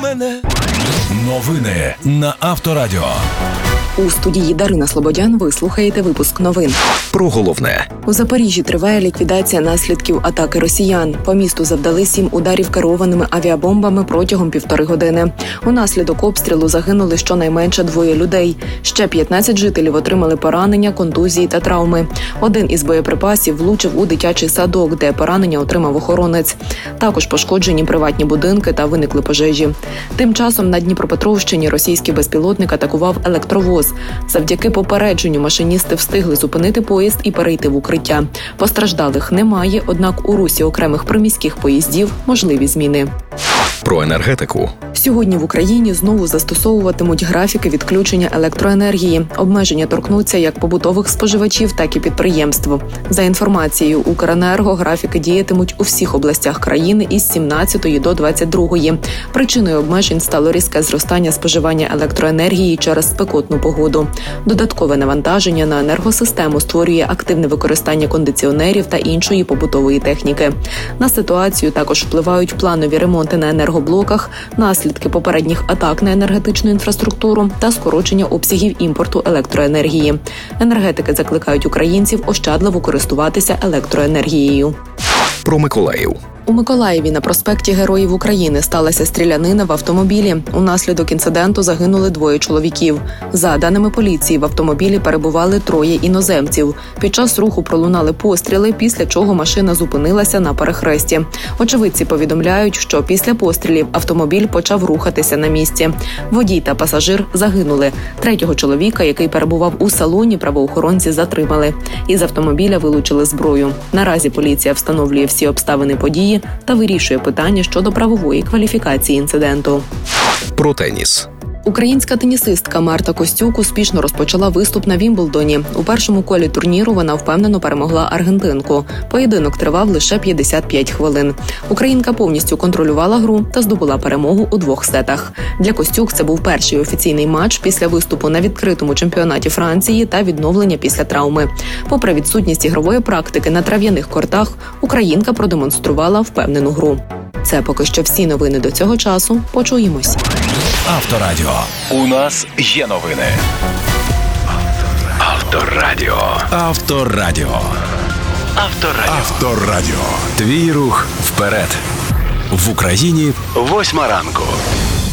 мене. Новини на Авторадіо. У студії Дарина Слободян ви слухаєте випуск новин. Про головне. У Запоріжжі триває ліквідація наслідків атаки росіян. По місту завдали 7 ударів керованими авіабомбами протягом 1,5 години. Унаслідок обстрілу загинули щонайменше 2 людей. Ще 15 жителів отримали поранення, контузії та травми. Один із боєприпасів влучив у дитячий садок, де поранення отримав охоронець. Також пошкоджені приватні будинки та виникли пожежі. Тим часом на Дніпропетровщині російський безпілотник атакував електровоз. Завдяки попередженню машиністи встигли зупинити поїзд і перейти в укриття. Постраждалих немає, однак у русі окремих приміських поїздів можливі зміни. Про енергетику. Сьогодні в Україні знову застосовуватимуть графіки відключення електроенергії. Обмеження торкнуться як побутових споживачів, так і підприємств. За інформацією Укренерго, графіки діятимуть у всіх областях країни із 17 до 22. Причиною обмежень стало різке зростання споживання електроенергії через спекотну погоду. Додаткове навантаження на енергосистему створює активне використання кондиціонерів та іншої побутової техніки. На ситуацію також впливають планові ремонти на енергоблоках, наслідки попередніх атак на енергетичну інфраструктуру та скорочення обсягів імпорту електроенергії. Енергетики закликають українців ощадливо користуватися електроенергією. Про Миколаїв. У Миколаєві на проспекті Героїв України сталася стрілянина в автомобілі. Унаслідок інциденту загинули 2 чоловіків. За даними поліції, в автомобілі перебували 3 іноземців. Під час руху пролунали постріли, після чого машина зупинилася на перехресті. Очевидці повідомляють, що після пострілів автомобіль почав рухатися на місці. Водій та пасажир загинули. 3-го чоловіка, який перебував у салоні, правоохоронці затримали. Із автомобіля вилучили зброю. Наразі поліція встановлює всі обставини події та вирішує питання щодо правової кваліфікації інциденту. Про теніс. Українська тенісистка Марта Костюк успішно розпочала виступ на Вімблдоні. У першому колі турніру вона впевнено перемогла аргентинку. Поєдинок тривав лише 55 хвилин. Українка повністю контролювала гру та здобула перемогу у 2 сетах. Для Костюк це був перший офіційний матч після виступу на відкритому чемпіонаті Франції та відновлення після травми. Попри відсутність ігрової практики на трав'яних кортах, українка продемонструвала впевнену гру. Це поки що всі новини до цього часу. Почуємось. Авторадіо. У нас є новини. Авторадіо. Авторадіо. Авторадіо. Авторадіо. Твій рух вперед. В Україні 8 ранку.